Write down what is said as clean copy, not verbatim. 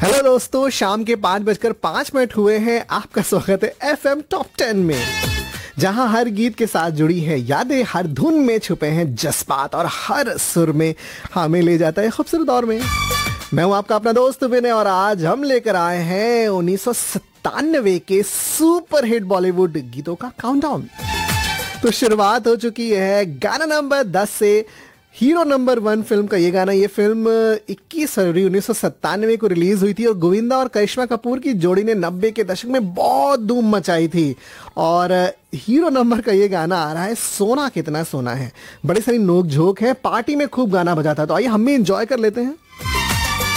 Hello दोस्तों, शाम के 5:05 हुए हैं। आपका स्वागत है एफएम टॉप 10 में, जहां हर गीत के साथ जुड़ी है यादें, हर धुन में छुपे हैं जज्बात और हर सुर में हमें ले जाता है खूबसूरत दौर में। मैं हूं आपका अपना दोस्त विनय और आज हम लेकर आए हैं 1997 के सुपर हिट बॉलीवुड गीतों का काउंटडाउन। तो शुरुआत हो चुकी है गाना नंबर 10 से। हीरो नंबर 1 फिल्म का ये गाना। ये फिल्म 21 फरवरी 1997 को रिलीज हुई थी और गोविंदा और करिश्मा कपूर की जोड़ी ने 90 के दशक में बहुत धूम मचाई थी। और हीरो नंबर का ये गाना आ रहा है सोना कितना सोना है। बड़ी सारी नोक झोंक है, पार्टी में खूब गाना बजाता है, तो आइए हम भी इंजॉय कर लेते हैं।